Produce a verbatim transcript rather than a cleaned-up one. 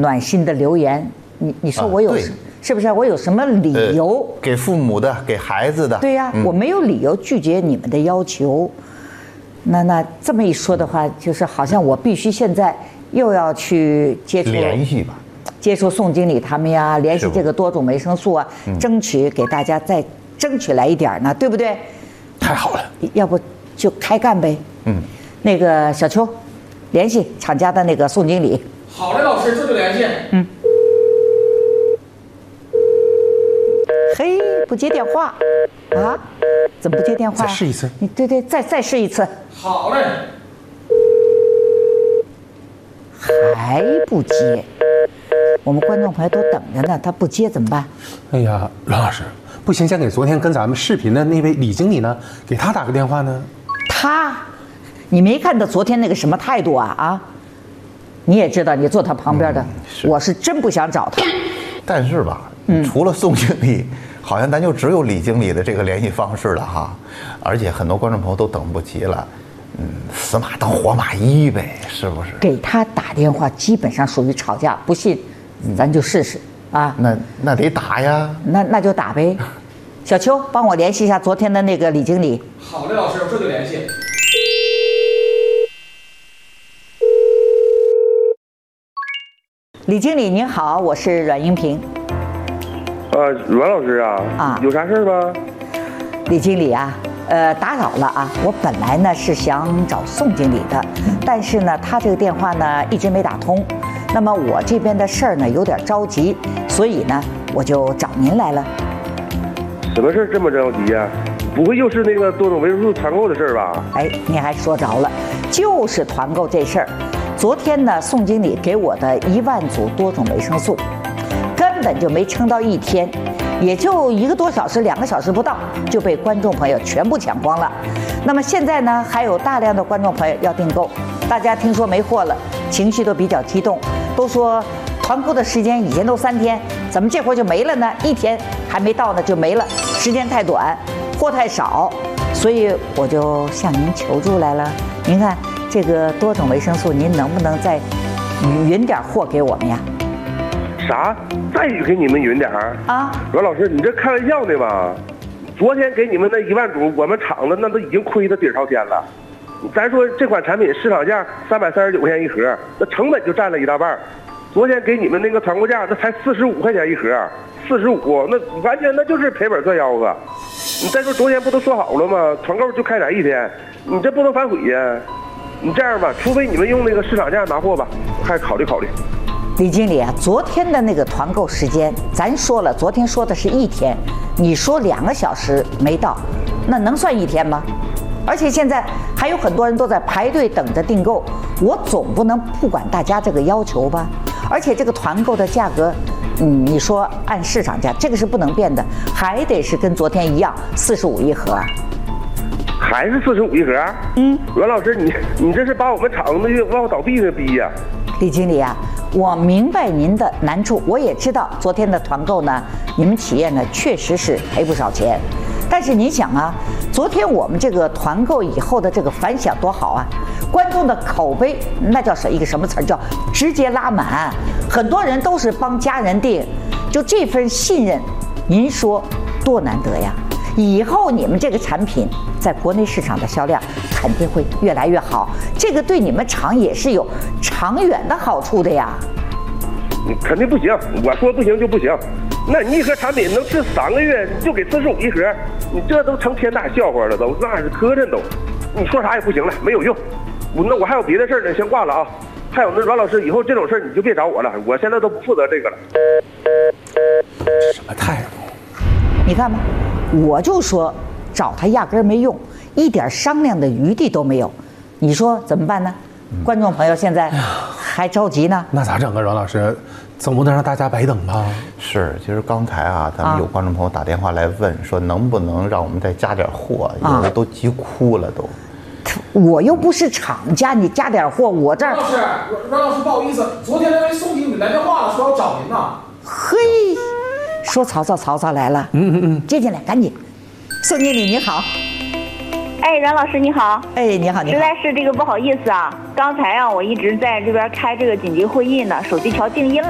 暖心的留言，你你说我有、啊、是不是？我有什么理由、 呃？给父母的，给孩子的。 对呀、啊嗯，我没有理由拒绝你们的要求。那那这么一说的话，就是好像我必须现在又要去接触联系吧， 接触宋经理他们呀，联系这个多种维生素啊，嗯、争取给大家再争取来一点呢，对不对？ 太好了， 要不就开干呗。 嗯， 那个小邱，联系厂家的那个宋经理。 好嘞，老师，这就联系。 嗯。嘿，不接电话啊？怎么不接电话？ 再试一次。 你对对，再再试一次。 好嘞。 还不接，我们观众朋友都等着呢，他不接怎么办？ 哎呀，阮老师，不行，先给昨天跟咱们视频的那位李经理呢，给他打个电话呢。 他，你没看到昨天那个什么态度啊啊？你也知道，你坐他旁边的，嗯、是我是真不想找他。 但是吧，嗯、除了宋经理，好像咱就只有李经理的这个联系方式了哈。而且很多观众朋友都等不及了。嗯，死马当活马医呗，是不是？ 给他打电话基本上属于吵架，不信，咱就试试啊。 那那得打呀。 那那就打呗。小邱，帮我联系一下昨天的那个李经理。 好嘞，老师，我这就联系。 李经理您好，我是阮英平。 呃，阮老师啊，啊，有啥事吗？ 李经理啊。呃，打扰了啊！我本来呢是想找宋经理的，但是呢，他这个电话呢一直没打通。那么我这边的事儿呢有点着急，所以呢我就找您来了。 什么事这么着急呀、啊？不会又是那个多种维生素团购的事儿吧？ 哎，你还说着了，就是团购这事儿。昨天呢，宋经理给我的一万组多种维生素，根本就没撑到一天。也就一个多小时，两个小时不到就被观众朋友全部抢光了。那么现在呢，还有大量的观众朋友要订购，大家听说没货了，情绪都比较激动，都说团购的时间以前都三天，怎么这会儿就没了呢？一天还没到呢就没了，时间太短，货太少，所以我就向您求助来了。您看这个多种维生素，您能不能再匀点货给我们呀？ 啥？再给你们匀点儿啊？ 阮老师，你这开玩笑呢吧？昨天给你们那一万组，我们厂子那都已经亏得底儿朝天了。咱说这款产品市场价三百三十九块钱一盒，那成本就占了一大半。昨天给你们那个团购价，那才四十五块钱一盒，四十五，那完全那就是赔本赚吆喝。你再说昨天不都说好了吗？团购就开展一天，你这不能反悔呀。你这样吧，除非你们用那个市场价拿货吧，还考虑考虑。 李经理啊，昨天的那个团购时间，咱说了，昨天说的是一天，你说两个小时没到，那能算一天吗？而且现在还有很多人都在排队等着订购，我总不能不管大家这个要求吧？而且这个团购的价格，嗯，你说按市场价，这个是不能变的，还得是跟昨天一样，四十五一盒。 还是四十五一盒？嗯，阮老师，你你这是把我们厂子往倒闭的逼呀！ 李经理啊，我明白您的难处，我也知道昨天的团购呢，你们企业呢确实是赔不少钱。但是你想啊，昨天我们这个团购以后的这个反响多好啊，观众的口碑那叫什一个什么词儿，叫直接拉满，很多人都是帮家人订，就这份信任，您说多难得呀！以后你们这个产品在国内市场的销量肯定会越来越好，这个对你们厂也是有长远的好处的呀。 肯定不行，我说不行就不行。那你一盒产品能吃三个月，你就给四十五一盒，你这都成天大笑话了都，那是磕碜都。你说啥也不行了，没有用。我那我还有别的事呢，先挂了啊。还有那阮老师，以后这种事你就别找我了，我现在都不负责这个了。 什么态度？ 你看吧。我就说找他压根儿没用，一点商量的余地都没有，你说怎么办呢？嗯、观众朋友现在还着急呢。 那咋整啊，阮老师？总不能让大家白等吧？ 是，其实刚才啊，咱们有观众朋友打电话来问，啊、说能不能让我们再加点货，有的都急哭了都。 我又不是厂家，你加点货，我这儿。 阮老师，阮老师不好意思，昨天那位宋经理来电话了，说要找您呢。 嘿。说曹操，曹操来了， 嗯嗯嗯， 接进来，赶紧。宋经理你好， 哎，阮老师你好， 哎，你好，你好， 实在是这个不好意思啊，刚才啊，我一直在这边开这个紧急会议呢，手机调静音了。